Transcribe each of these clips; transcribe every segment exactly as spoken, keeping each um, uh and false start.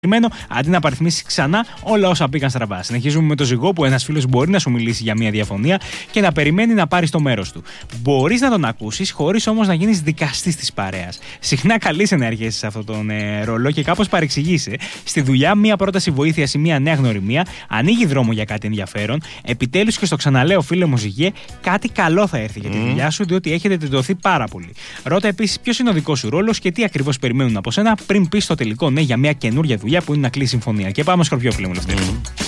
αντί να παριθμίσει ξανά όλα όσα πήγαν στραβά. Συνεχίζουμε με το ζυγό που ένας φίλος μπορεί να σου μιλήσει για μια διαφωνία και να περιμένει να πάρει το μέρος του. Μπορείς να τον ακούσεις χωρίς όμως να γίνεις δικαστής της παρέας. Συχνά καλείσαι να έρχεσαι σε αυτόν τον ε, ρόλο και κάπως παρεξηγείσαι. Στη δουλειά, μια πρόταση βοήθειας ή μια νέα γνωριμία ανοίγει δρόμο για κάτι ενδιαφέρον. Επιτέλους, και στο ξαναλέω, φίλε μου ζυγέ, κάτι καλό θα έρθει για τη δουλειά σου, διότι έχετε τεντωθεί πάρα πολύ. Ρώτα επίσης ποιος είναι ο δικός σου ρόλος και τι ακριβώς περιμένουν από σένα πριν πεις το τελικό ναι για μια καινούργια δουλειά που είναι να κλείσει συμφωνία. Και πάμε Σκορπιό, φίλε μου Λευτέρη. Mm.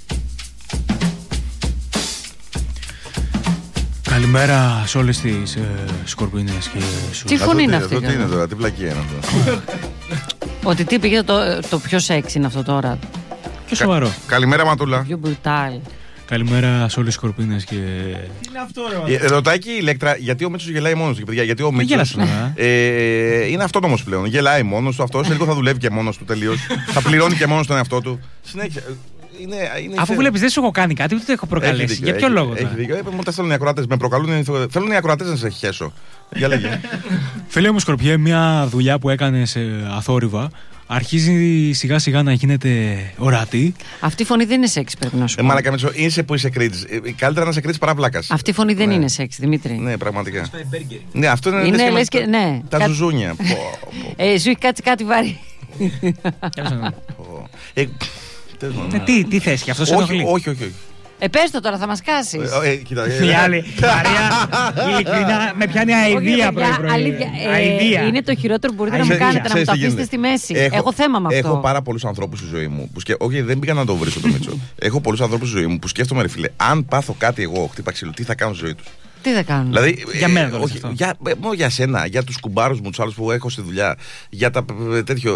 Καλημέρα σε όλες τις ε, σκορπίνες και σου. Τι φωνή είναι αυτή? Τι είναι τώρα, τι πλακία είναι αυτό? Ότι τι πήγε το, το πιο σεξ είναι αυτό τώρα. Πιο σοβαρό. Κα, καλημέρα Ματούλα. Πιο μπρουτάλ. Καλημέρα σε όλες τις σκορπίνες και... Τι είναι αυτό ρε? Ε, ρωτάει και η Ηλέκτρα γιατί ο Μίτσος γελάει μόνος του. παιδιά, γιατί ο Μίτσος ε, είναι αυτόνομος πλέον. Γελάει μόνος του, αυτός σε λίγο θα δουλεύει και μόνος του τελείως. Θα πληρώνει και μόνος τον εαυτό του. Συνέχεια. Είναι, είναι Αφού βλέπεις δεν σου έχω κάνει κάτι, ούτε το έχω προκαλέσει. Δίκιο, για ποιο έχει, λόγο? Έχει δίκιο. Ε, μου τα στέλνουν οι ακροατές, με προκαλούν. Θέλουν οι ακροατές να σε χέσω. Για λέγε. Φίλε μου Σκορπιέ, μια δουλειά που έκανες ε, αθόρυβα αρχίζει σιγά σιγά να γίνεται ορατή. Αυτή η φωνή δεν είναι σεξ, πρέπει να σου πω. Ε, Μάνα Καμίτσο, είσαι που είσαι κρίτης. Ε, καλύτερα να σε κρίτης παρά βλάκας. Αυτή η φωνή δεν ναι. είναι σεξ, Δημήτρη. Ναι, πραγματικά. Ναι, αυτό είναι. Είναι, λες λες και, ναι. Τα Κά... ζουζούνια. ε, σου έχει κάτσει κάτι βαρύ. ε, ε, τι, τι θες και αυτό σε ενοχλεί? Όχι, όχι, όχι. Ε, πες το τώρα, θα μας κάσεις. Ε, ε, κοίτα, ε, η άλλη, Μαρία, ειλικρινά, με πιάνει αηδία πρωί-πρωί. Είναι το χειρότερο που μπορείτε να μου κάνετε, να μου το αφήσετε στη μέση. Έχω θέμα με αυτό. Έχω πάρα πολλούς ανθρώπους στη ζωή μου, που σκε... όχι δεν πήγα να το βρίσω το Μίτσο. Έχω πολλούς ανθρώπους στη ζωή μου που σκέφτομαι ρε φίλε, αν πάθω κάτι εγώ, χτύπα ξύλο, τι θα κάνω στη ζωή τους? Τι θα κάνουν? Δηλαδή, για μένα το όχι, για, μόνο για σένα, για τους κουμπάρους μου, τους άλλους που έχω στη δουλειά, για τα τέτοιο.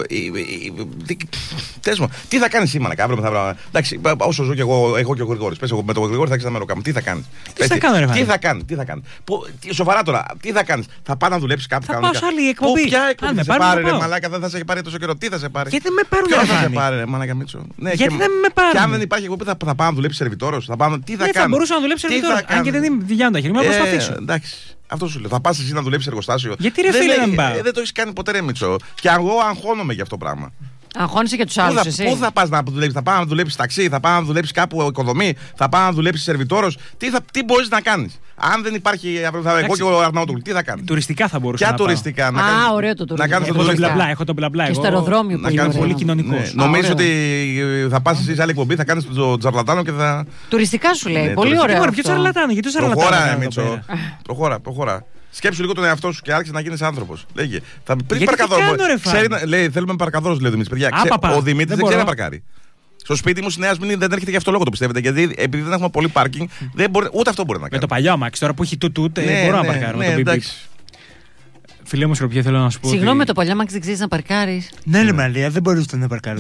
Τες μου, τι θα κάνεις σήμερα, αύριο μεθαύριο? Εντάξει, όσο ζω κι εγώ, έχω και ο Γρηγόρης. Πες εγώ με τον Γρηγόρη θα ξέρει να με τι θα κάνεις? Τι θα κάνω, ρε Τι θα κάνεις, τι θα κάνεις? Σοβαρά τώρα, τι θα κάνεις? Θα πάω να δουλέψεις κάπου? Θα πάω σε άλλη εκπομπή. Ποια εκπομπή θα σε πάρει, ρε μαλάκα? Δεν θα σε έχει πάρει τόσο καιρό. Τι θα σε πάρει? Γιατί δεν με πάρουν? Ποιο θα σε πάρει, ρε μαλάκα Μίτσο? Γιατί δεν με πάρουν? Και αν δεν υπάρχει εκπομπή θα πάω να δουλέψει σερβιτόρος? Τι θα κάνεις? Θα μπορούσα να δουλέψει σερβιτόρος. Αν και δεν είναι δικιά μου τα χέρια, να προσπαθήσω. Αυτό σου λέω. Θα πας εσύ να δουλέψεις εργοστάσιο? Γιατί ρε φίλε να μην πάω? Δεν το έχεις κάνει ποτέ ρε Μίτσο. Και εγώ αγχώνομαι για αυτό το πράγμα. Αγχώνεσαι για τους άλλους εσύ? Πού θα πας να δουλέψεις? Θα πάω να δουλέψεις ταξί? Θα πάω να δουλέψεις κάπου οικοδομή? Θα πάω να δουλέψεις σερβιτόρος? Τι, τι μπορείς να κάνεις? Αν δεν υπάρχει εγώ και ο Αρναούτογλου, τι θα κάνει? Τουριστικά θα μπορούσα να πάω. Ποια τουριστικά? Να κάνεις... Α, ωραίο το τουριστικό. Έχω τον μπλα-μπλα, έχω τον μπλα-μπλα. Και στο αεροδρόμιο που είναι πολύ κοινωνικός. Νομίζω ότι θα πας εσύ σε άλλη εκπομπή, θα κάνεις το τσαρλατάνο και θα... Τουριστικά σου λέει, πολύ ωραίο. Ποιο τσαρλατάνο, γιατί το τσαρλατάνο? Προχώρα, προχώρα. Σκέψου λίγο τον εαυτό σου και άρχισε να γίνεις άνθρωπος. Λέγε. Θα πει παρκαδόρο. Λέει, θέλουμε παρκαδόρο, λέει ο Δημήτρης. Παιδιά, ο Δημήτρης δεν ξέρει να παρκάρει. Στο σπίτι μου στη Νέα Σμύρνη δεν έρχεται για αυτό λόγο, το πιστεύετε. Γιατί επειδή δεν έχουμε πολύ πάρκινγκ, ούτε αυτό μπορεί να κάνει. Με το παλιό αμάξι τώρα που έχει τούτ, μπορώ να παρκάρω. Φίλε μου Σκορπιέ, θέλω να σου πω. Συγγνώμη, με το παλιό αμάξι δεν ξέρεις να παρκάρεις? Ναι, ρε Μαλία, δεν μπορούσα να παρκάρω.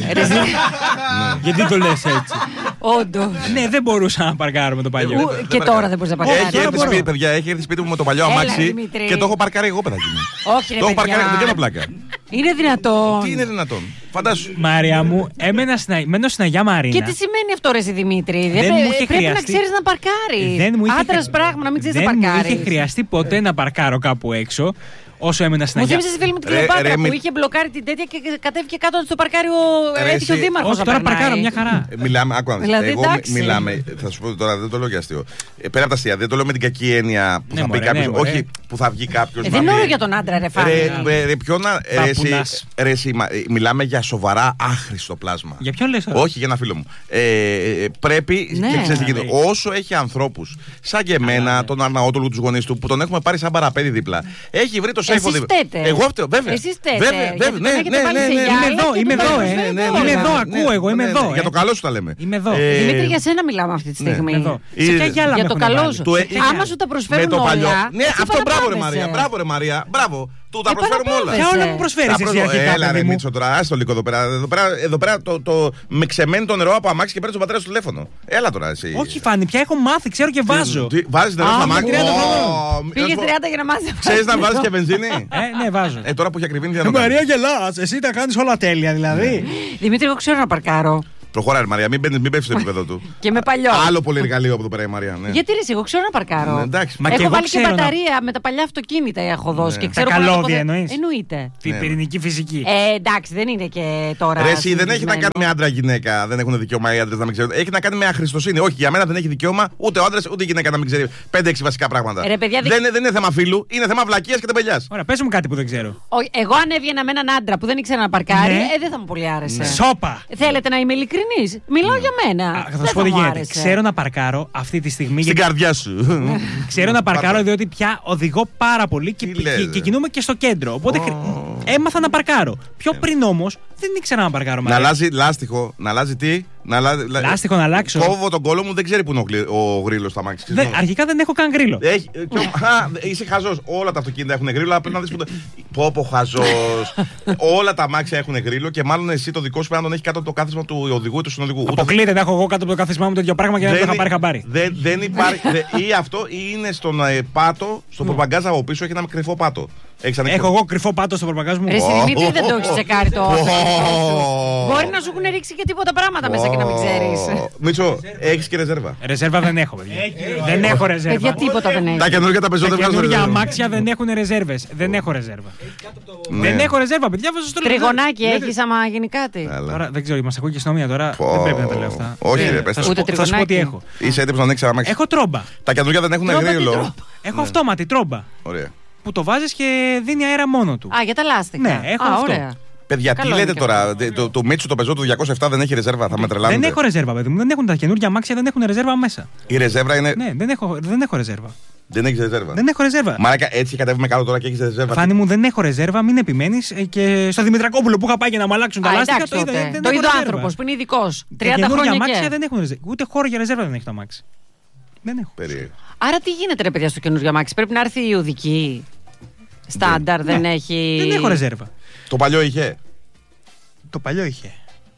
Γιατί το λες έτσι? Όντως. Ναι, δεν μπορούσα να παρκάρω με το παλιό. Και τώρα δεν μπορείς να παρκάρεις? Έχει έρθει σπίτι, παιδιά, έχει έρθει σπίτι μου με το παλιό αμάξι και το έχω παρκάρει εγώ, παιδάκι μου. Όχι, ρε το έχω παιδιά. παρκάρει, δεν κάνω πλάκα. Είναι δυνατόν? Τι είναι δυνατόν? Φαντάσου. Μάρια μου, μένω στην Αγιά Μαρίνα. Και τι σημαίνει αυτό, ρε Δημήτρη? Πρέπει να ξέρεις να παρκάρεις. Άντρας πράγμα, να μην ξέρεις να παρκάρεις. Δεν μου είχε χρειαστεί ποτέ να παρκάρω κάπου έξω. Όσο έμενα στην Αγιά. Μου θύμισε φίλη μου την Κλεοπάτρα που είχε μπλοκάρει την τέτοια και κατέβηκε κάτω στο παρκάριο. Έτυχε ο Δήμαρχος. Όχι, τώρα παρκάρω μια χαρά. Μιλάμε, άκου να δεις. Εγώ μιλάμε, θα σου πω τώρα, δεν το λέω για αστείο. Πέρα από τα αστεία, δεν το λέω με την κακή έννοια που θα πει κάποιος. Όχι, που θα βγει κάποιος. Δεν είναι όλο για τον άντρα, ρε Φάνη. Ρε, ποιο να. Ρε, μιλάμε για σοβαρά άχρηστο πλάσμα. Για ποιον λες? Όχι, για ένα φίλο μου. Πρέπει, όσο έχει ανθρώπους σαν και εμένα, τον Αρναούτογλου, τους γονείς του, που τον έχουμε πάρει σαν παραπέδι δίπλα. Έχει βρει το σέφο δίπλα. Εγώ φταίω, βέβαια. Εσείς φταίτε. Βέβαια, βέβαια. Ναι, ναι, ναι, ναι, είμαι εδώ, είμαι εδώ, είμαι εδώ, ακούω εγώ, είμαι εδώ. Για το καλό σου τα λέμε. Είμαι εδώ. Δημήτρη, για σένα μιλάμε αυτή τη στιγμή. Σε ποια γυάλα για το καλό σου. Άμα σου τα προσφέρουν όλα. Ναι, αυτό μπράβο ρε Μαρία, μπράβο ρε Μαρία, μπράβο. Του τα προσφέρουμε όλα. Ποια όλα μου προσφέρεις εσύ αρχικά? Έλα ρε Μίτσο τώρα, άστο λίγο εδώ πέρα. Εδώ πέρα το με ξεμένει το νερό από αμάξι και παίρνει τον πατέρα στο τηλέφωνο. Έλα τώρα εσύ. Όχι Φάνη, πια έχω μάθει, ξέρω και βάζω. Βάζεις νερό στο αμάξι? Πήγες τριάντα για να μάθεις. Ξέρεις να βάζεις και βενζίνη? Ε, ναι, βάζω. Ε, τώρα που έχει ακριβήνει δεν θα το Μαρία γελάς, εσύ τα κάνεις όλα τέλεια δηλαδή. Δημήτρη, εγώ ξέρω να παρκάρω. Προχωράει, Μαρία, μην, μην πέφτει στο επίπεδο του. Και με παλιό. Άλλο πολύ εργαλείο από εδώ πέρα η Μαρία. Ναι. Γιατί ρε, εγώ ξέρω να παρκάρω. Ναι, εντάξει. Μα έχω και βάλει και μπαταρία να... με τα παλιά αυτοκίνητα έχω δώσει. Ναι. Και ξέρω τα καλώδια εννοείς. Εννοείται. Την ναι. πυρηνική φυσική. Ε, εντάξει, δεν είναι και τώρα. Ρε, εσύ δεν έχει να κάνει με άντρα-γυναίκα. Δεν έχουν δικαίωμα οι άντρες να μην ξέρουν. Έχει να κάνει με αχρηστοσύνη. Όχι, για μένα δεν έχει δικαίωμα ούτε ο άντρας ούτε η γυναίκα να μην ξέρει πέντε έξι βασικά πράγματα. Ρε, παιδιά, δεν, δεν είναι θέμα φίλου, είναι θέμα βλακίας και τεμπελιάς. Ωραία, πες μου κάτι που δεν ξέρω. Ο, εγώ αν έβγαινα με έναν άντρα που δεν ήξερα να παρκάρει, ναι. ε, δεν θα μου πολύ άρεσε. Ναι. Σόπα! Θέλετε να είμαι ειλικρινής? Μιλάω ναι. για μένα. Θα σου πω τι γίνεται. Ξέρω να παρκάρω αυτή τη στιγμή. Στην καρδιά σου. Ξέρω να παρκάρω διότι πια οδηγώ πάρα πολύ και, και, και κινούμαι και στο κέντρο. Οπότε oh. έμαθα να παρκάρω. Πιο yeah. πριν όμως δεν ήξερα να παρκάρω. Να αλλάζει λάστιχο, να αλλάζει τι. Να αλλάζει, λάστιχο να αλλάξω. Κόβω τον κόλλο μου, δεν ξέρει που είναι ο γρίλος στα μάξι. Αρχικά δεν έχω καν γρίλο. Έχει, ο, α, είσαι χαζός. Όλα τα αυτοκίνητα έχουν γρίλο, αλλά πρέπει να δεις που. Πω πω χαζός. Όλα τα μάξια έχουν γρίλο και μάλλον εσύ το δικό σου πρέπει να τον έχει κάτω από το κάθισμα του οδηγού ή του συνοδηγού. Αποκλείται να έχω εγώ κάτω από το κάθισμά μου τέτοιο πράγμα και δεν το είχα πάρει χαμπάρι. Δεν, δεν υπάρχει. Ή αυτό ή είναι στον ε, πάτο, στον προπαγκάζ από πίσω έχει ένα κρυφό πάτο. Έχω εγώ κρυφό πάτο στο προπαγκάζ μου. Ρε Δημήτρη, δεν το έχει τσεκάρει το όφελο. Μπορεί να σου έχουν ρίξει και τίποτα πράγματα μέσα και να μην ξέρει. Μίτσο, έχει και ρεζέρβα. Ρεζέρβα δεν έχω, παιδιά. Δεν έχω ρεζέρβα. Για τίποτα δεν έχει. Τα καινούργια τα πεζόδια βγάζουν. Τα καινούργια αμάξια δεν έχουν ρεζέρβες. Δεν έχω ρεζέρβα. Δεν έχω ρεζέρβα, παιδιά. Τριγωνάκι έχει άμα γίνει κάτι. Τώρα δεν ξέρω, μα ακούει και η αστυνομία τώρα. Δεν πρέπει να τα λέω αυτά. Όχι, ρε, πες. Θα σου πω τι έχω. Είσαι έτοιμο να ανοίξει αμάξι. Έχω τρόμπα. Τα καινούργια δεν έχουν γρίλο. Έχω αυτόματη τρόμπα. Ωραία. Που το βάζεις και δίνει αέρα μόνο του. Α, για τα λάστιχα. Ναι, έχω Α, αυτό. Ωραία. Παιδιά, τι λέτε τώρα, το, το, το Μίτσου το πεζό του διακόσια επτά δεν έχει ρεζέρβα, θα με τρελάνετε. Δεν έχω ρεζέρβα, παιδί μου. Δεν έχουν τα καινούργια αμάξια, δεν έχουν ρεζέρβα μέσα. Η ρεζέρβα είναι. Ναι, δεν έχω, δεν έχω ρεζέρβα. Δεν έχει ρεζέρβα. Δεν έχω ρεζέρβα. Μάρακα, έτσι κατέβουμε κάτω τώρα και έχει ρεζέρβα. Φάνη μου, δεν έχω ρεζέρβα, μην επιμένει. Και στο Δημητρακόπουλο που είχα πάει για να μου αλλάξουν τα λάστιχα. Το είδα. Το είδα άνθρωπο που είναι ειδικό. τριάντα χρόνια αμάξια δεν έχουν ρεζέρβα. Ούτε χώρο για ρεζέρβα δεν έχει το αμάξι. Δεν έχω. Άρα τι γίνεται, ρε παιδιά, στο καινούργιο αμάξι? Πρέπει να έρθει η οδική. Στάνταρ δεν ναι. έχει. Δεν έχω ρεζέρβα. Το παλιό είχε. Το παλιό είχε.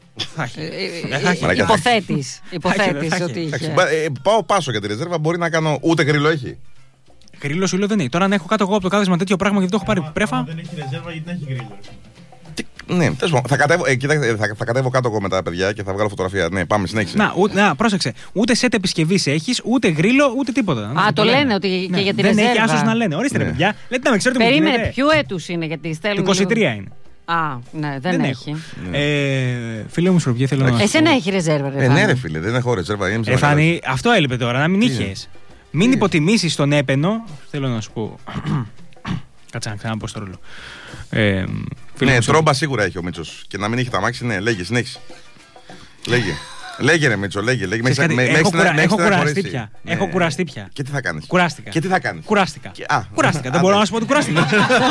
Υποθέτεις. Υποθέτεις ότι είχε. Πάω πάσο για τη ρεζέρβα, μπορεί να κάνω. Ούτε γρίλο έχει. Γρίλο σου λέω δεν έχει. Τώρα αν έχω κάτω εγώ από το κάθισμα τέτοιο πράγμα γιατί το έχω πάρει πρέφα. Δεν έχει ρεζέρβα γιατί δεν έχει γρίλο. Ναι, θα κατέβω, ε, κοίταξε, θα, θα κατέβω κάτω εγώ με τα παιδιά και θα βγάλω φωτογραφία. Ναι, πάμε, συνέχισε. Να, ού, να πρόσεξε. Ούτε σετ επισκευή έχει, ούτε γρίλο, ούτε τίποτα. Α, το, το λένε, λένε ότι ναι, και για τη δεν ρεζέρβα. Δεν έχει άσο να λένε. Ορίστε, ναι. ρε παιδιά. Λέτε να με ξέρετε που περίμενε, ποιο έτους είναι, γιατί στέλνουν. Το είκοσι τρία είναι. Α, ναι, δεν, δεν έχει. Ναι. Ε, φίλε μου, Σκορπιέ, θέλω να. Εσένα έχει ρεζέρβα, ρε. Ε, ναι, ρε φίλε, δεν έχω ρεζέρβα. Ε, Φάνη, αυτό έλειπε τώρα, να μην είχε. Μην υποτιμήσει τον έπαινο. Θέλω να σου πω. Κάτσε να ξαναπώ στο ρόλο. Ε, ναι, τρόμπα σίγουρα έχει ο Μίτσος. Και να μην έχει τα μάξι, ναι, λέγε, συνέχισε. Λέγε. Λέγε ρε Μίτσο, λέγε. λέγε. Με, κάτι, με, έχω, με, κουρα, έχω κουραστεί πια. Ναι. Έχω κουραστεί πια. Και τι θα κάνεις? Κουράστηκα. Και τι θα κάνεις? Κουράστηκα. Και, α, κουράστηκα. Δεν μπορώ να σου πω ότι κουράστηκα.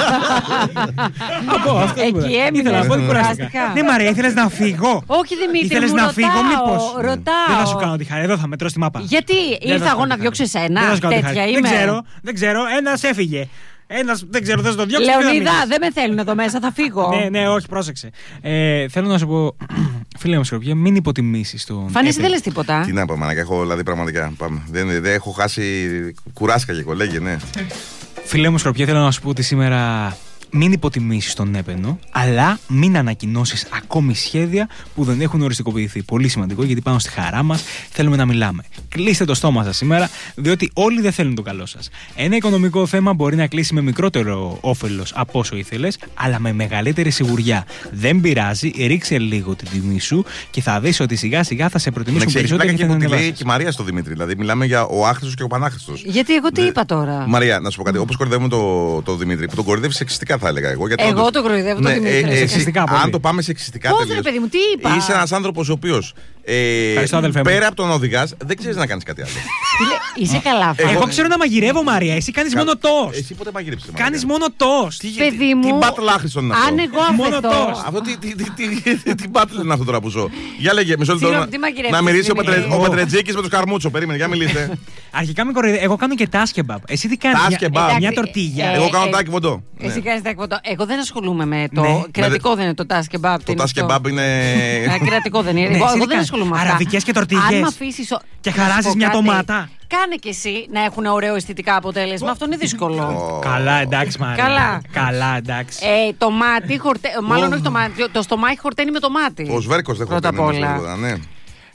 Εκεί έμεινε. Ήθελα να πω ότι κουράστηκα. Ναι, Μαρία, ήθελες να φύγω. Όχι, Δημήτρη. Ήθελες να φύγω, μήπως? Ρωτάω. Δεν θα σου κάνω τη χαρά. Εδώ θα μετρώ στη μάπα. Γιατί ήρθα εγώ να διώξω εσένα? Τέτοια είμαι. Δεν ξέρω. Ένας έφυγε. Ένας, δεν ξέρω, θες να το διώξεις. Λεωνίδα, δεν με θέλουν εδώ μέσα, θα φύγω. Ναι, ναι, όχι, πρόσεξε. Ε, θέλω να σου πω, φίλε μου Σκορπιέ, μην υποτιμήσεις τον. Φάνη, εσύ δεν λες τίποτα. Τι να πω, μανάκα, έχω δηλαδή πραγματικά. Πάμε. Δεν, δεν έχω χάσει. Κουράσκα και κολέγε, ναι. Φίλε μου Σκορπιέ, θέλω να σου πω ότι σήμερα μην υποτιμήσεις τον έπαινο, αλλά μην ανακοινώσεις ακόμη σχέδια που δεν έχουν οριστικοποιηθεί. Πολύ σημαντικό, γιατί πάνω στη χαρά μας θέλουμε να μιλάμε. Κλείστε το στόμα σας σήμερα, διότι όλοι δεν θέλουν το καλό σας. Ένα οικονομικό θέμα μπορεί να κλείσει με μικρότερο όφελος από όσο ήθελες, αλλά με μεγαλύτερη σιγουριά. Δεν πειράζει, ρίξε λίγο την τιμή σου και θα δεις ότι σιγά σιγά θα σε προτιμήσουν περισσότερο. Και θα λέει και η Μαρία στο Δημήτρη. Δηλαδή, μιλάμε για ο άχρηστος και ο πανάχρηστος. Γιατί εγώ τι είπα τώρα. Μαρία, να σου πω κάτι. Όπως κορυδεύουμε το Δημήτρη, που τον κορυδεύει σεξιστικά. Θα έλεγα εγώ. Γιατί εγώ το κοροϊδεύω το Δημήτρη. Ε, εσύ, αν το πάμε σεξιστικά τελείως. Πώς ρε παιδί μου, τι είπα. Είσαι ένας άνθρωπος ο οποίος ε, πέρα από τον οδηγάς δεν ξέρεις να κάνεις κάτι άλλο. Είσαι καλά. Εγώ, εγώ ξέρω να μαγειρεύω, Μαρία. Εσύ κάνεις Κα... μόνο τόστ. Εσύ πότε μαγειρέψεις? Κάνεις μόνο τόστ. Τι, παιδί μου, τι μπάτλ άχρηστον είναι αυτό? Αν εγώ μόνο τόστ. Αυτό τι μπάτλ είναι αυτό τώρα που ζω? Για λέγε, μισό λεπτό να μυρίσει ο Πετρετζίκης με το σκαρμούτσο. Περίμενε, για μιλήστε. Αρχικά με κοροϊδεύω. Εγώ κάνω και τάσκεμπαπ. Εσύ τι κάνεις? Μια τορτίγια. Εγώ κάνω τάκι βοντό. Εσύ κάνεις τάκι βοντό. Εγώ δεν ασχολούμαι με το. Κρατικό δεν είναι το τάσκεμπαπ. Το τάσκεμπαπ είναι. Κρατικό δεν είναι. Εγώ δεν ασχολούμαι με αυτά. Αραβικές και τορτίγες. Και χαράζεις μια ντομάτα. Κάνε και εσύ να έχουν ωραίο αισθητικά αποτέλεσμα. Αυτό είναι δύσκολο. Καλά, εντάξει, Μαρία. Καλά. Καλά, εντάξει. Ε, το μάτι χορταίνει. Μάλλον όχι το μάτι. Το στομάχι χορταίνει με το μάτι. Ο Σβέρκος δεν χορταίνει με το μάτι.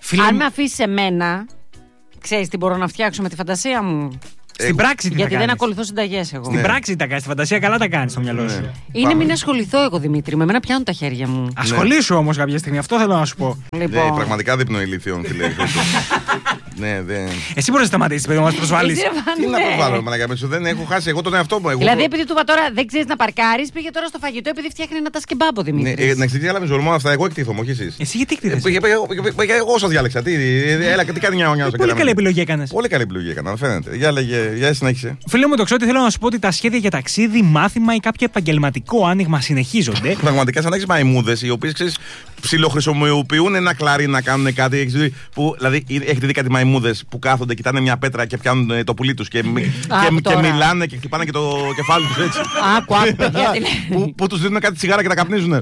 Φίλε... Αν με αφήσει εμένα, ξέρεις τι μπορώ να φτιάξω με τη φαντασία μου. Στην πράξη τι Γιατί θα δεν κάνεις. ακολουθώ συνταγές εγώ. Στην Ναι. πράξη τα κάνει. Στη φαντασία καλά τα κάνει στο μυαλό σου. Ναι. Είναι Πάμε. μην ασχοληθώ εγώ, Δημήτρη. Με μένα πιάνουν τα χέρια μου. Ασχολήσου όμως κάποια στιγμή, αυτό θέλω να σου πω. Λοιπόν. Ναι, πραγματικά δείπνο ηλίθιον, φίλε. Ναι, δεν. Εσύ μπορείς να σταματήσεις, παιδί, να μας προσβάλλεις. Εσύ, ρε, Τι να ναι. προσβάλλω, μαλάκα με σου, δεν έχω χάσει εγώ τον εαυτό μου. Εγώ... Δηλαδή, επειδή του είπα τώρα δεν ξέρει να παρκάρει, πήγε τώρα στο φαγητό επειδή φτιάχνει ένα τασκεμπάμπο, Ναι, Δημήτρη. ε, να εξηγήσει, αλλά με ζωρμόν αυτά. Εγώ εκτίθομαι, όχι εσείς. Εσύ γιατί Ε, κτίθεσαι. πήγε- πήγε- πήγε- πήγε- Εγώ σας διάλεξα. Τι, έλα, τι κάνει μια ονιά. Πολύ καλή επιλογή έκανες. Πολύ καλή επιλογή έκανα, φαίνεται. Για λέγε, για συνέχισε. Φίλε μου, το ξέρω ότι θέλω να σου πω ότι τα σχέδια για ταξίδι, μάθημα ή κάποιο επαγγελματικό άνοιγμα συνεχίζονται. Πραγματικά σαν να έχει μαϊμούδες οι οποίες ξέρεις ψιλοχρησιμοποιούν ένα κλάρι να κάνουν κάτι. Έχεις, που, δηλαδή, έχετε δει κάτι μαϊμούδες που κάθονται, κοιτάνε μια πέτρα και πιάνουν ε, το πουλί τους και, μι- Άκου και, και τώρα. μιλάνε και χτυπάνε και το κεφάλι τους έτσι. Άκου, άκου, παιδιά, τι λέει. που, που τους δίνουν κάτι τσιγάρα και τα καπνίζουν.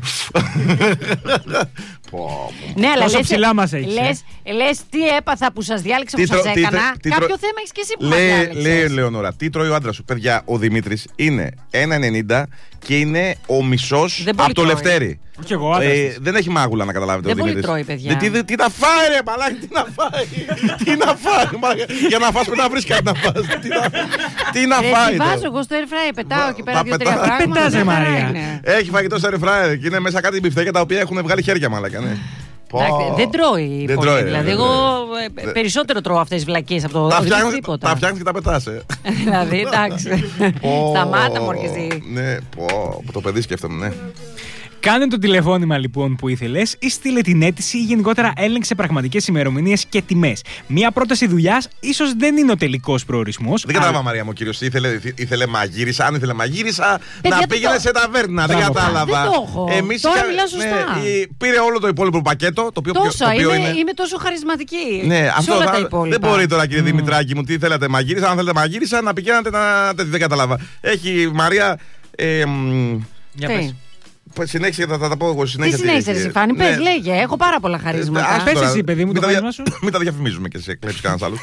Ναι, αλλά Πόσο λες, ψηλά μας έχεις, ε. λες, λες τι έπαθα που σας διάλεξα που Τι σας τρο- τι έκανα. τρο- τι Κάποιο τρο- θέμα έχεις και εσύ που μας Λέει, διάλεξες. λέει Λεωνόρα, τι τρώει ο άντρας σου. Παιδιά, ο Δημήτρης είναι ένα ενενήντα και είναι ο μισός Δεν πολύ από το τρώει. Λευτέρι. Και εγώ άντρας Ε, της. δεν έχει μάγουλα να καταλάβετε Δεν ο πολύ Δημήτρης. τρώει, παιδιά. Τι, τι, τι να φάει ρε μαλάκι, τι να φάει. Τι να φάει μαλάκα. Για να φας πρέπει να βρεις κάτι να φας. Τι να, τι να Ρε, φάει. τι τώρα. βάζω εγώ στο air fryer, πετάω εκεί πέρα Τα δύο-τρία πετά- πράγματα. πετάς, ρε, μια χαρά Μαρία. είναι. Έχει φαγητό στο air fryer και είναι μέσα κάτι μπιφτέκια τα οποία έχουν βγάλει χέρια μαλάκα. Ναι. Εντάξει, Πω. δεν τρώει Δεν πολύ. τρώει, Δηλαδή, δεν εγώ τρώει. ε, περισσότερο τρώω αυτές τις βλακίες από το Τα δεν φτιάχνεις- τίποτα. τα φτιάχνεις και τα πετάς. ε. Δηλαδή, εντάξει. Πω. Σταμάτα μου εσύ. Ναι, πω, πω, το παιδί σκέφτομαι, ναι. Κάνε το τηλεφώνημα λοιπόν που ήθελες ή στείλε την αίτηση ή γενικότερα έλεγξε πραγματικές ημερομηνίες και τιμές. Μία πρόταση δουλειάς ίσως δεν είναι ο τελικός προορισμός. Δεν κατάλαβα, Μαρία μου, κύριος. Ήθελε, ήθελε μαγείρισα. Αν ήθελε μαγείρισα, Παιδιά, να δεν πήγαινε το- σε ταβέρνα. Δεν Μπράβο. κατάλαβα. Δεν το έχω. Εμείς Τώρα είχα- μιλάω σωστά. ναι, η- πήρε όλο το υπόλοιπο πακέτο. Το οποίο, Τόσο, το οποίο είμαι, είναι. είμαι τόσο χαρισματική. Ναι, σε αυτό όλα θα- τα υπόλοιπα. δεν μπορεί τώρα, κύριε Δημητράκη μου. Τι θέλετε, μαγείρισα. Αν θέλετε μαγείρισα, να πηγαίνετε να. Δεν κατάλαβα. Έχει η Μαρία. Ε, μ, Για Τι? πες. συνέχισε, θα, θα τα πω εγώ. Τι Συνέχεια συνέχισε, έχει. εσύ, Φάνη, Ναι. πες, λέγε. Έχω πάρα πολλά Ε, χαρίσματα. άστο Πες τώρα. εσύ, παιδί μου, Μην το τα δια- χάρισμα σου. Μην τα διαφημίζουμε και σε κλέψει κανένα άλλο.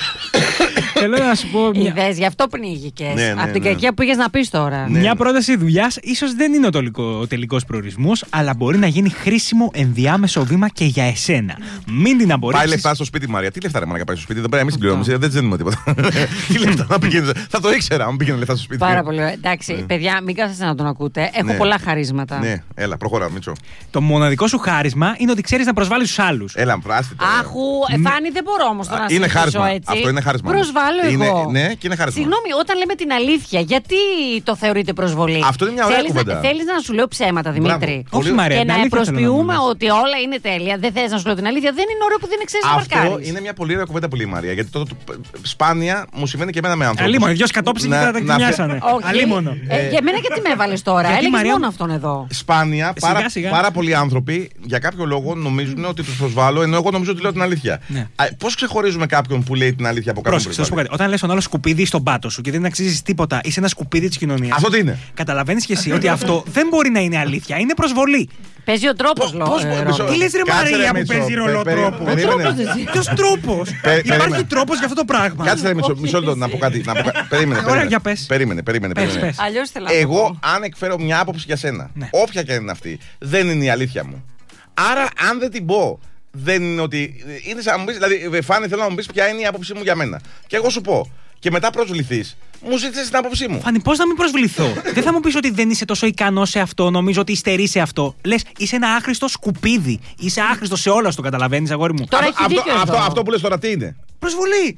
Θέλω να σου πω μια, Είδες, γι' αυτό πνίγηκες. Ναι, ναι, Από την ναι. κακία που πήγες να πεις τώρα. Ναι. μια πρόταση δουλειάς ίσως δεν είναι ο, τελικό, ο τελικός προορισμός, αλλά μπορεί να γίνει χρήσιμο ενδιάμεσο βήμα και για εσένα. Μην την Πάει απορρίψεις. λεφτά στο σπίτι, Μαρία. Τι λεφτά ρε μαλάκα πάει στο σπίτι, δεν πρέπει να μην συμπληρώνουμε. Δεν ζητούμε τίποτα. Τι λεφτά να πηγαίνει. Θα το ήξερα αν πήγαινε λεφτά στο σπίτι. Πάρα πολύ ωραία. Εντάξει, παιδιά, μην κάθεστε να τον ακούτε. Έχω Ναι. πολλά χαρίσματα. Ναι, έλα, προχωρά, Μίτσο. Το μοναδικό σου χάρισμα είναι ότι ξέρεις να προσβάλλεις τους άλλους. Έλα, πράσινη. τώρα. Άχου, ε, Φάνη, δεν μπορώ όμω τώρα να Είναι συνεχίσω χάρισμα. έτσι. Αυτό είναι χάρισμα. Προσβάλλω Είναι- εγώ. ναι, και είναι χάρισμα. Συγγνώμη, όταν λέμε την αλήθεια, γιατί το θεωρείτε προσβολή. Αυτό είναι μια ωραία Θέλεις να- κουβέντα. Θέλεις να σου λέω ψέματα, Δημήτρη. Μπράβο. Όχι, Πολύ- Μαρία, Και την να αλήθεια θέλω προσποιούμε μου λες. ότι όλα είναι τέλεια. Δεν θες να σου λέω την αλήθεια. Δεν είναι ωραίο που δεν ξέρει να Αυτό παρκάρεις. είναι μια πολύ ωραία κουβέντα που λέει η Μαρία. Γιατί το, το- σπάνια μου συμβαίνει και εμένα με ανθρώπου. Αλίμονο, οι δυο σκατόψυχοι Να- τα τα να- κτηνιάσανε. Όχι. Αλίμονο. Ε, για μένα γιατί με έβαλε τώρα. Γιατί, Έλεγε Μαρία μόνο μου- αυτόν εδώ. Σπάνια, Σιγά, πάρα, σιγά. πάρα πολλοί άνθρωποι για κάποιο λόγο νομίζουν ότι του προσβάλλω, ενώ εγώ νομίζω ότι λέω την αλήθεια. Ναι. Πώ ξεχωρίζουμε κάποιον που λέει την αλήθεια από κάποιον που Πρόσεξε, θα σου πω προσβάλλει? κάτι. Όταν λες τον άλλο σκουπίδι στον πάτο σου και δεν αξίζει τίποτα, είσαι ένα σκουπίδι τη κοινωνία. Αυτό τι είναι. Καταλαβαίνει κι εσύ ότι αυτό δεν μπορεί να είναι αλήθεια. Είναι προσβολή. Παίζει ο τρόπο Πώς- πώς- μισό- Τι λες ρε Κάτσε, Μαρία που Μίτσο. παίζει ρολό Πε- περί- τρόπο. περίμενε. Ποιο τρόπο. Πε- Υπάρχει περίμενε. τρόπο για αυτό το πράγμα. Κάτσε ρε, μισό, μισό λεπτό να πω κάτι. Να πω κα- Περίμενε. Ωραία, περίμενε. για πες. Περίμενε, περίμενε. Πες, περίμενε. πες. Αλλιώ θέλω να το Εγώ, πω. αν εκφέρω μια άποψη για σένα, Ναι. όποια και αν είναι αυτή, δεν είναι η αλήθεια μου. Άρα, αν δεν την πω, δεν είναι ότι. Είναι σαν να μου πεις, δηλαδή, Φάνη, θέλω να μου πει ποια είναι η άποψή μου για μένα. Και εγώ σου πω. Και μετά προσβληθεί, μου ζήτησε την άποψή μου. Φάνη, πώ να μην προσβληθώ. Δεν θα μου πει ότι δεν είσαι τόσο ικανό σε αυτό, νομίζω ότι υστερεί σε αυτό. Λε, είσαι ένα άχρηστο σκουπίδι. Είσαι άχρηστο σε όλα, το καταλαβαίνει, αγόρι μου. Τώρα Αυτό- έχει αυτό, δίκιο αυτό, εδώ. αυτό που λες τώρα τι είναι. Προσβολή.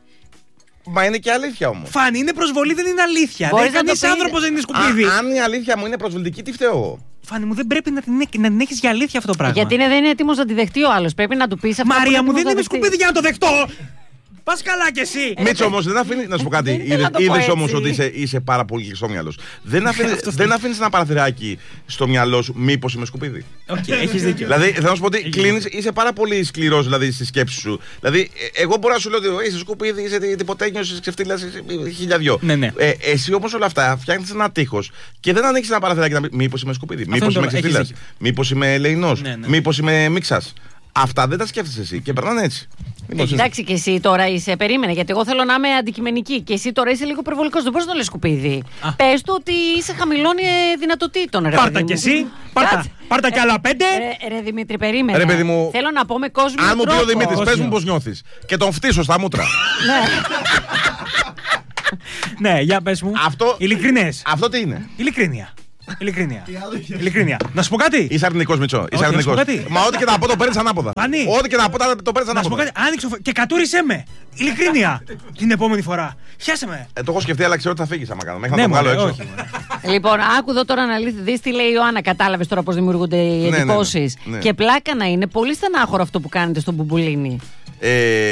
Μα είναι και αλήθεια όμω. Φάνη, είναι προσβολή, δεν είναι αλήθεια. Μπορείς Δεν να το κανεί πεις- άνθρωπο δεν είναι σκουπίδι. Αν η αλήθεια μου είναι προσβλητική, τι φταίω εγώ. Φάνη μου, δεν πρέπει να την, να την έχει για αλήθεια αυτό το πράγμα. Γιατί είναι, δεν είναι έτοιμο να τη δεχτεί ο άλλο. Πρέπει να του πει αυτό. Μαρία μου, δεν είναι είμαι σκουπίδι για να το δεχτώ. Πα καλά κι εσύ. Μίτσο όμω, δεν αφήνει. Να σου πω κάτι. Δεν ήθελα να το πω Είδε έτσι. όμω ότι είσαι, είσαι πάρα πολύ κλειστόμυαλο. Δεν αφήνει ένα παραθυράκι στο μυαλό σου, μήπω είμαι σκουπίδι. Οκ, έχει δίκιο. Δηλαδή, θέλω να σου πω ότι κλείνεις, είσαι πάρα πολύ σκληρό δηλαδή, στη σκέψη σου. Δηλαδή, ε, εγώ μπορώ να σου λέω ότι είσαι σκουπίδι, είσαι τυποτέγιο, είσαι ξεφτύλα, είσαι χιλιαδιό. Ναι, ναι. Ε, εσύ όμω όλα αυτά φτιάχνει ένα τείχο και δεν ανοίξει ένα παραθυράκι να πει μήπω είμαι σκουπίδι, μήπω είναι το- είμαι έχεις ξεφτύλα, δίκιο. μήπω είμαι ελεηνό, Ναι, ναι. μήπω είμαι μίξα. Αυτά δεν τα σκέφτεσαι εσύ και περνάνε έτσι. Εντάξει, και εσύ τώρα είσαι. Περίμενε, γιατί εγώ θέλω να είμαι αντικειμενική. Και εσύ τώρα είσαι λίγο υπερβολικός. Δεν μπορείς να το λες σκουπίδι. Πες του ότι είσαι χαμηλών δυνατοτήτων. Πάρτα κι εσύ. Πάρτα, πάρτα κι άλλα πέντε. Ρε, ρε Δημήτρη, περίμενε. Ρε, παιδί μου, θέλω να πω με κόσμο. Αν μου πει ο Δημήτρης, πες μου πώς νιώθεις. Και τον φτύσω στα μούτρα. Ναι, για πες μου. Αυτό... Ειλικρινές. Αυτό τι είναι? Ειλικρίνεια. Ειλικρίνεια. Ειλικρίνεια. Να σου πω κάτι. Είσαι αρνητικός, Μητσό. Είσαι αρνητικός. Μα ό,τι και να πω το παίρνεις ανάποδα. Πανί. Ό,τι και να πω το παίρνεις ανάποδα. Να σου πω κάτι. Άνοιξε και κατούρισέ με. Ειλικρίνεια. Την επόμενη φορά. Χιάσε με. Ε, το έχω σκεφτεί, αλλά ξέρω ότι θα φύγεις άμα κάνω. Μέχρι ναι, να το βγάλω έξω. Λοιπόν, άκου εδώ τώρα να δεις τι λέει η Ιωάννα. Κατάλαβες τώρα πώς δημιουργούνται οι εντυπώσεις. Ναι, ναι, ναι. Και πλάκα να είναι πολύ στενάχωρο αυτό που κάνετε στον Μπουμπουλίνι. Ε...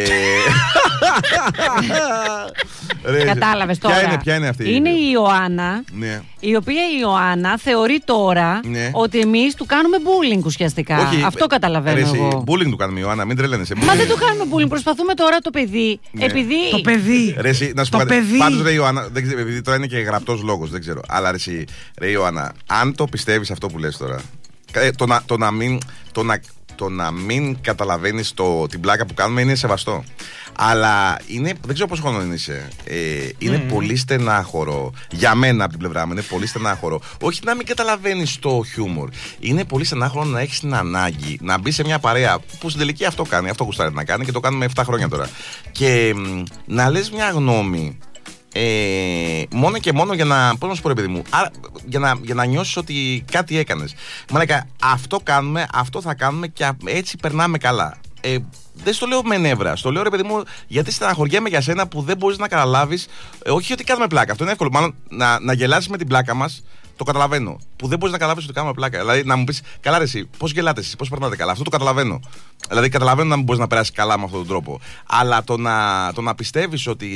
Κατάλαβες τώρα. Ποια είναι, ποια είναι αυτή? Είναι η Ιωάννα, ναι. η οποία η Ιωάννα θεωρεί τώρα ναι. ότι εμείς του κάνουμε bullying ουσιαστικά. Όχι, αυτό καταλαβαίνω ρε, εγώ. Bullying του κάνουμε, Ιωάννα, μην τρελαίνεσαι. Μα δεν του κάνουμε bullying. Προσπαθούμε τώρα το παιδί. Ναι. Επειδή... Το παιδί. Ρε, εσύ, να σου το πω παιδί. Πάντως, ρε Ιωάννα, δεν ξέρω, επειδή τώρα είναι και γραπτός λόγος, δεν ξέρω. Αλλά ρε, εσύ, ρε Ιωάννα, αν το πιστεύεις αυτό που λες τώρα, το να, το να μην. Το να, Το να μην καταλαβαίνεις το, την πλάκα που κάνουμε είναι σεβαστό. Αλλά είναι, δεν ξέρω πόσο χρόνο είσαι. Ε, είναι mm. πολύ στενάχωρο. Για μένα από την πλευρά μου είναι πολύ στενάχωρο. Όχι να μην καταλαβαίνεις το χιούμορ. Είναι πολύ στενάχωρο να έχεις την ανάγκη να μπει σε μια παρέα που στην τελική αυτό κάνει. Αυτό γουστάρει να κάνει και το κάνουμε επτά χρόνια τώρα. Και μ, να λες μια γνώμη. Ε, μόνο και μόνο για να, πώς να σου πω ρε παιδί μου, άρα, για, να, για να νιώσεις ότι κάτι έκανες. Μαλάκα, αυτό κάνουμε, αυτό θα κάνουμε και έτσι περνάμε καλά. Ε, δεν στο λέω με νεύρα, στο λέω ρε παιδί μου γιατί στεναχωριέμαι για σένα που δεν μπορείς να καταλάβεις. Ε, όχι ότι κάνουμε πλάκα, αυτό είναι εύκολο. Μάλλον να, να γελάσεις με την πλάκα μας. Το καταλαβαίνω. Που δεν μπορείς να καταλάβεις ότι κάνουμε πλάκα. Δηλαδή να μου πεις, καλά ρε εσύ, πώς γελάτε εσείς, πώς περνάτε καλά. Αυτό το καταλαβαίνω. Δηλαδή καταλαβαίνω να μην μπορείς να περάσεις καλά με αυτόν τον τρόπο. Αλλά το να, το να πιστεύεις ότι.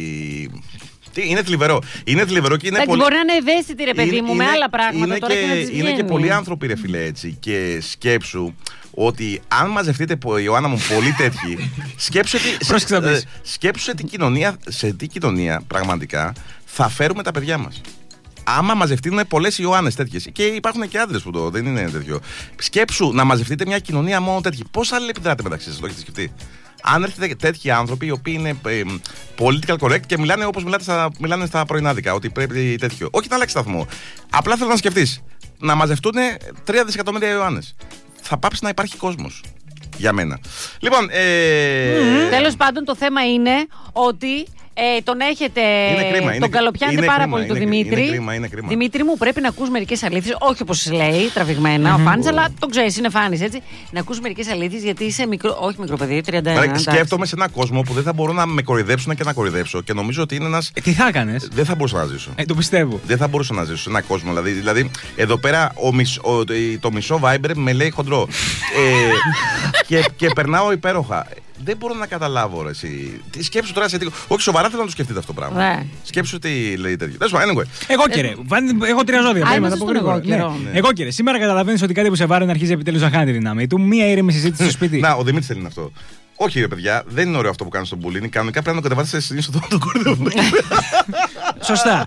Τι, είναι θλιβερό. Είναι θλιβερό και είναι πολύ. πολύ. Μπορεί να είναι ευαίσθητη ρε παιδί είναι, μου με είναι, άλλα πράγματα. Είναι, τώρα και, και, είναι και πολλοί άνθρωποι ρε φίλε έτσι. Και σκέψου ότι αν μαζευτείτε, Ιωάννα μου, πολύ τέτοιοι. σκέψου ότι, ε, σκέψου σε τι κοινωνία, σε τι κοινωνία πραγματικά θα φέρουμε τα παιδιά μας. Άμα μαζευτούν πολλές Ιωάννες τέτοιες. Και υπάρχουν και άντρες που το δεν είναι τέτοιο. Σκέψου να μαζευτείτε μια κοινωνία μόνο τέτοιοι. Πώς αλληλεπιδράτε μεταξύ σας, το έχετε σκεφτεί? Αν έρθετε τέτοιοι άνθρωποι οι οποίοι είναι ε, political correct και μιλάνε όπως στα, μιλάνε στα πρωινάδικα, ότι πρέπει τέτοιο. Όχι να αλλάξει σταθμό. Απλά θέλω να σκεφτείς. Να μαζευτούν τρία δισεκατομμύρια Ιωάννες. Θα πάψει να υπάρχει κόσμος. Για μένα. Λοιπόν. Ε... Mm-hmm. Τέλος πάντων, το θέμα είναι ότι. Ε, τον έχετε. Κρίμα, τον είναι, καλοπιάνετε είναι πάρα κρίμα, πολύ είναι, τον Δημήτρη. Είναι κρίμα, είναι κρίμα. Δημήτρη μου, πρέπει να ακούς μερικές αλήθειες. Όχι όπως λέει, τραβηγμένα mm-hmm. ο Φάνης, αλλά τον ξέρεις, είναι Φάνης έτσι. Να ακούς μερικές αλήθειες γιατί είσαι μικρό. Όχι μικρό παιδί, τριάντα ένα. Σκέφτομαι σε έναν κόσμο που δεν θα μπορώ να με κοροϊδέψουν και να κοροϊδέψω και νομίζω ότι είναι ένας. Ε, τι θα έκανες? Δεν θα μπορούσα να ζήσω. Ε, το πιστεύω. Δεν θα μπορούσα να ζήσω σε έναν κόσμο. Δηλαδή, δηλαδή εδώ πέρα ο μισ, ο, το μισό Viber με λέει χοντρό. ε, και, και περνάω υπέροχα. Δεν μπορώ να καταλάβω ρε εσύ. Τι σκέψου τώρα σε τι. Όχι, σοβαρά θέλω να το σκεφτείτε αυτό το πράγμα. Ναι. Σκέψου τι λέει τέτοιο. Anyway. Εγώ κύριε. Έχω τρία ζώδια. Εγώ κύριε. Σήμερα καταλαβαίνεις ότι κάτι που σε βάρει αρχίζει επιτέλους να χάνει τη δύναμη του. Μία ήρεμη συζήτηση στο σπίτι. Να, ο Δημήτρης θέλει αυτό. Όχι ρε παιδιά, δεν είναι ωραίο αυτό που κάνει στον Μπουλίνι. Κανονικά πρέπει να το κατεβάσεις στην είσοδο του κορδίου. Σωστά.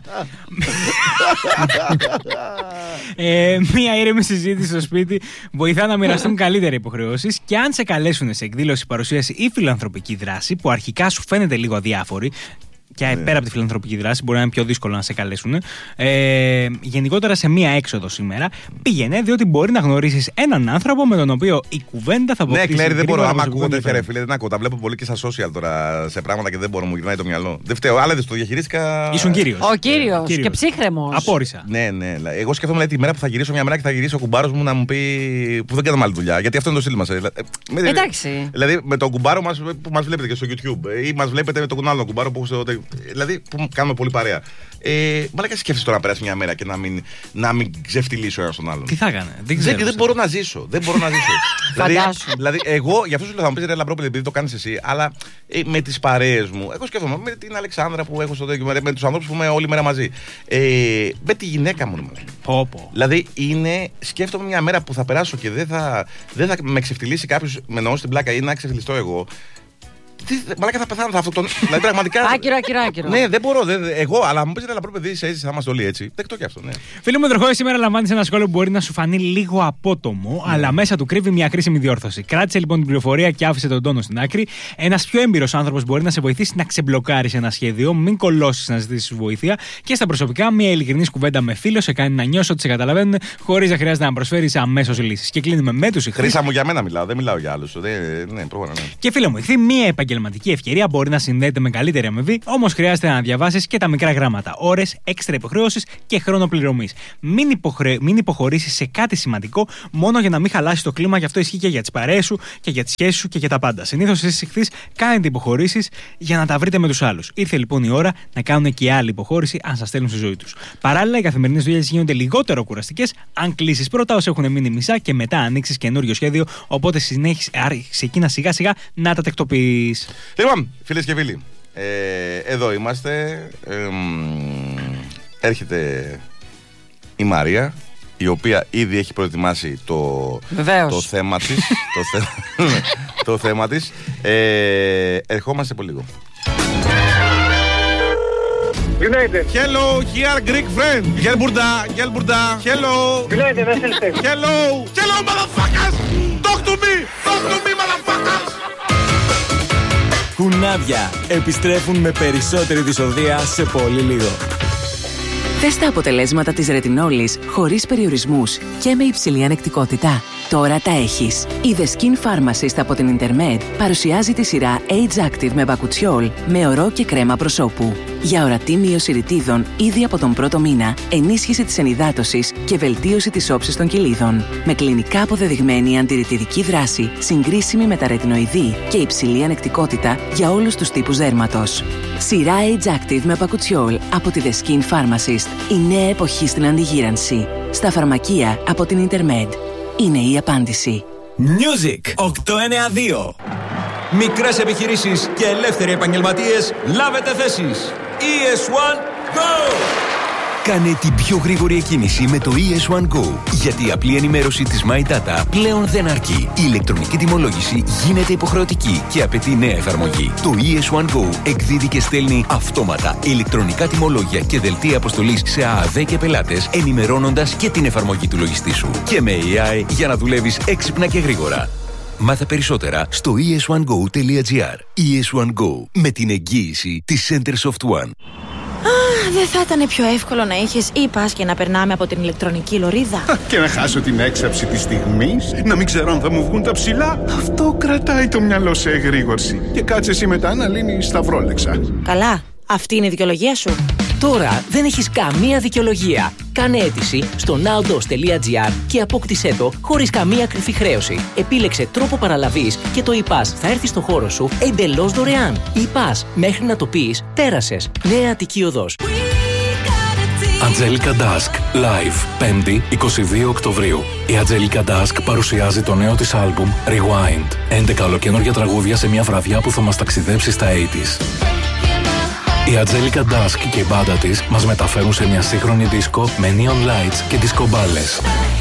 ε, μία ήρεμη συζήτηση στο σπίτι βοηθά να μοιραστούν καλύτερα υποχρεώσεις και αν σε καλέσουν σε εκδήλωση, παρουσίαση ή φιλανθρωπική δράση που αρχικά σου φαίνεται λίγο αδιάφορη. Και ναι. πέρα από τη φιλανθρωπική δράση, μπορεί να είναι πιο δύσκολο να σε καλέσουν. Ε, γενικότερα σε μία έξοδο σήμερα, πήγαινε, διότι μπορεί να γνωρίσεις έναν άνθρωπο με τον οποίο η κουβέντα θα αποκτήσει. Ναι, Κλέρι, δεν μπορώ. Άμα ακούγονται φέρε, φίλε, δεν ακούω. Τα βλέπω πολύ και στα social τώρα σε πράγματα και δεν μπορώ, μου γυρνάει το μυαλό. Δεν φταίω, αλλά δεν το διαχειρίστηκα. Ήσουν κύριος. Ο κύριος και ψύχρεμος. Απόρρισα. Ναι, ναι. Εγώ σκέφτομαι λέει, τη μέρα που θα γυρίσω μια μέρα και θα γυρίσει ο κουμπάρος μου να μου πει που δεν κάναμε άλλη δουλειά. Γιατί αυτό είναι το στυλ μας. Εντάξει. Δηλαδή με τον κουμπάρο μας που μας βλέπετε και στο YouTube ή μας βλέπετε με τον άλλο κουμπάρο που έχω. Δηλαδή που κάνουμε πολύ παρέα. Ε, Μαλάκα σκέφτεσαι τώρα να περάσει μια μέρα και να μην, να μην ξεφτυλίσω ένα τον άλλον. Τι θα έκανε, δεν ξέρω. Δεν, δεν μπορώ να ζήσω. Δεν μπορώ να ζήσω. δηλαδή, δηλαδή, εγώ, γι' αυτό σου λέω, θα μου πει ρε Λαμπρόπεδε, επειδή το κάνει εσύ, αλλά ε, με τις παρέες μου, εγώ σκέφτομαι με την Αλεξάνδρα που έχω στο τέτοιο, με, με τους ανθρώπους που είμαι όλη μέρα μαζί. Ε, με τη γυναίκα μου. Πω, πω. Δηλαδή, είναι, σκέφτομαι μια μέρα που θα περάσω και δεν θα, δεν θα με ξεφτυλίσει κάποιο, με εννοώ στην πλάκα ή να ξεφτυλιστώ εγώ. Μαλάκα θα πεθάνω, θα αυτοκτονώ. Δηλαδή πραγματικά. Άκυρο, άκυρο, άκυρο. Ναι, δεν μπορώ. Δεν, εγώ, αλλά μου πείτε λαπρό παιδί, είσαι έτσι, θα είμαστε όλοι έτσι. Δεκτό και αυτό, ναι. Φίλε μου, Δροχόη, σήμερα λαμβάνει ένα σχόλιο που μπορεί να σου φανεί λίγο απότομο, mm. αλλά μέσα του κρύβει μια κρίσιμη διόρθωση. Κράτησε λοιπόν την πληροφορία και άφησε τον τόνο στην άκρη. Ένα πιο έμπειρο άνθρωπο μπορεί να σε βοηθήσει να ξεμπλοκάρει ένα σχέδιο, μην κολώσει να ζητήσει βοήθεια και στα προσωπικά μια ειλικρινή κουβέντα με φίλο σε κάνει να νιώσει ότι σε καταλαβαίνουν χωρί να χρειάζεται να προσφέρει αμέσω λύσει. Και κλείνουμε με του ηχθείς. Χρήσα μου για μένα μιλάω, δεν μιλάω για άλλου. Ναι, πρόγραμμα, ναι. Και φίλε μου, ηχθή, μια επαγγελματική ευκαιρία μπορεί να συνδέεται με καλύτερη αμοιβή, όμως χρειάζεται να διαβάσεις και τα μικρά γράμματα, ώρες, έξτρα υποχρεώσεις και χρόνο πληρωμής. Μην, υποχρε... μην υποχωρήσεις σε κάτι σημαντικό μόνο για να μην χαλάσεις το κλίμα, γι' αυτό ισχύει και για τις παρέες σου και για τις σχέσεις σου και για τα πάντα. Συνήθως εσείς ηχθείς κάνετε υποχωρήσεις για να τα βρείτε με τους άλλους. Ήρθε λοιπόν η ώρα να κάνουν και άλλοι υποχώρηση αν σας στέλνουν στη ζωή τους. Παράλληλα, οι καθημερινές δουλειές γίνονται λιγότερο κουραστικές αν κλείσεις πρώτα όσοι έχουν μείνει μισά και μετά ανοίξεις καινούριο σχέδιο. Οπότε συνέχισε εκείνα σιγά σιγά να τα τεκτοποιείς. Λοιπόν, φίλες και φίλοι, ε, εδώ είμαστε. Ε, έρχεται η Μαρία, η οποία ήδη έχει προετοιμάσει το, το θέμα της. το, θε, το θέμα της. Ε, ερχόμαστε πολύ λίγο. United. Hello, here Greek friend. Gelburda, Gelburda. Hello. United, that's it. Hello. Hello, motherfuckers. Talk to me. Talk to me, motherfuckers. Κουνάβια επιστρέφουν με περισσότερη δυσοδεία σε πολύ λίγο. Θες τα αποτελέσματα της ρετινόλης χωρίς περιορισμούς και με υψηλή ανεκτικότητα. Τώρα τα έχεις. Η The Skin Pharmacist από την Intermed παρουσιάζει τη σειρά Age Active με μπακουτσιόλ με ορό και κρέμα προσώπου. Για ορατή μείωση ρητίδων ήδη από τον πρώτο μήνα, ενίσχυση της ενυδάτωσης και βελτίωση της όψης των κυλίδων. Με κλινικά αποδεδειγμένη αντιρρητιδική δράση, συγκρίσιμη με τα ρετινοειδή και υψηλή ανεκτικότητα για όλους τους τύπους δέρματος. Σειρά Age Active με μπακουτσιόλ από τη The Skin Pharmacist. Η νέα εποχή στην αντιγύρανση. Στα φαρμακεία από την Intermed. Είναι η απάντηση. Music οκτακόσια ενενήντα δύο. Μικρές επιχειρήσεις και ελεύθεροι επαγγελματίες, λάβετε θέσεις. ι ες One Go! Κάνε την πιο γρήγορη εκκίνηση με το ι ες One Go. Γιατί η απλή ενημέρωση της My Data πλέον δεν αρκεί. Η ηλεκτρονική τιμολόγηση γίνεται υποχρεωτική και απαιτεί νέα εφαρμογή. Το ι ες One Go εκδίδει και στέλνει αυτόματα ηλεκτρονικά τιμολόγια και δελτία αποστολής σε ΑΑΔ και πελάτες, ενημερώνοντας και την εφαρμογή του λογιστή σου. Και με έι άι για να δουλεύεις έξυπνα και γρήγορα. Μάθε περισσότερα στο ι ες one go τελεία τζι άρ. ι ες One Go, με την εγγύηση της Centersoft One. Δεν θα ήταν πιο εύκολο να είχες e-pass και να περνάμε από την ηλεκτρονική λωρίδα? Και να χάσω την έξαψη της στιγμής, να μην ξέρω αν θα μου βγουν τα ψηλά. Αυτό κρατάει το μυαλό σε εγρήγορση. Και κάτσε εσύ μετά να λύνεις σταυρόλεξα. Καλά, αυτή είναι η δικαιολογία σου. Τώρα δεν έχεις καμία δικαιολογία. Κάνε αίτηση στο nowdos τελεία τζι άρ και απόκτησέ το χωρίς καμία κρυφή χρέωση. Επίλεξε τρόπο παραλαβής και το e-pass θα έρθει στο χώρο σου εντελώς δωρεάν. e-pass, μέχρι να το πεις, πέρασες. Νέα Αττική Οδός. Angelica Dusk Live, πέμπτη εικοστή δεύτερη Οκτωβρίου. Η Angelica Dusk παρουσιάζει το νέο της άλμπουμ Rewind. έντεκα ολοκαινούργια τραγούδια σε μια βραδιά που θα μας ταξιδέψει στα ογδόντα. Η Angelica Dusk και η μπάντα της μας μεταφέρουν σε μια σύγχρονη δίσκο με neon lights και δισκομπάλες.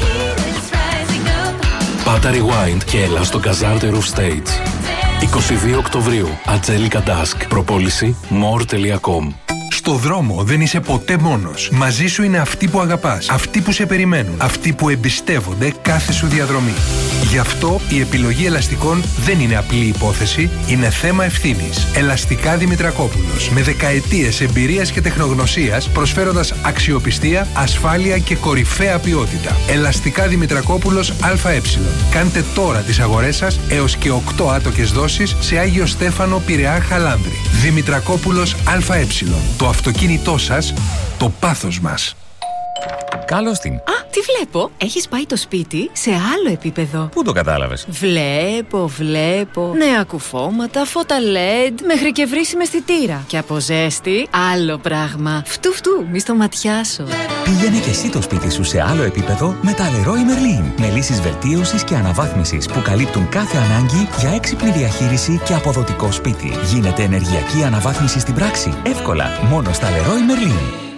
Πάτα Rewind και έλα στο Kazarte Roof Stage. εικοστή δεύτερη Οκτωβρίου. Angelica Dusk. Προπόληση more τελεία com. Στο δρόμο δεν είσαι ποτέ μόνος. Μαζί σου είναι αυτοί που αγαπάς, αυτοί που σε περιμένουν, αυτοί που εμπιστεύονται κάθε σου διαδρομή. Γι' αυτό η επιλογή ελαστικών δεν είναι απλή υπόθεση, είναι θέμα ευθύνης. Ελαστικά Δημητρακόπουλος. Με δεκαετίες εμπειρίας και τεχνογνωσίας, προσφέροντας αξιοπιστία, ασφάλεια και κορυφαία ποιότητα. Ελαστικά Δημητρακόπουλος ΑΕ. Κάντε τώρα τις αγορές σας έως και οκτώ άτοκες δόσεις σε Άγιο Στέφανο, Πειραιά, Χαλάνδρη. Δημητρακόπουλος ΑΕ. Το αυτοκίνητό σας, το πάθος μας. Καλώς την. Α, τι βλέπω. Έχεις πάει το σπίτι σε άλλο επίπεδο. Πού το κατάλαβες? Βλέπω, βλέπω. Νέα κουφώματα, φώτα ελ ι ντι, μέχρι και βρύσιμη αισθητήρα. Και από ζέστη, άλλο πράγμα. Φτου φτου, μη στο ματιάσω. Πήγαινε και εσύ το σπίτι σου σε άλλο επίπεδο με τα Leroy Merlin. Με λύσεις βελτίωσης και αναβάθμισης που καλύπτουν κάθε ανάγκη για έξυπνη διαχείριση και αποδοτικό σπίτι. Γίνεται ενεργειακή αναβάθμιση στην πράξη. Εύκολα, μόνο στα Leroy Merlin.